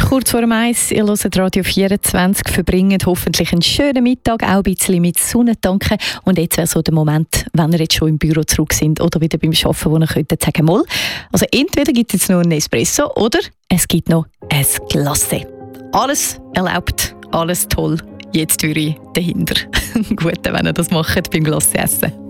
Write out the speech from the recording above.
kurz vor dem Eis. Ihr hört Radio 24, verbringt hoffentlich einen schönen Mittag, auch ein bisschen mit Sonnentanken. Und jetzt wäre so der Moment, wenn ihr jetzt schon im Büro zurück sind oder wieder beim Arbeiten, wo ihr könntet sagen, mal, also entweder gibt es jetzt noch einen Espresso oder es gibt noch ein Glacé. Alles erlaubt, alles toll. Jetzt würde ich dahinter. Gut, wenn ihr das macht beim Glacé essen.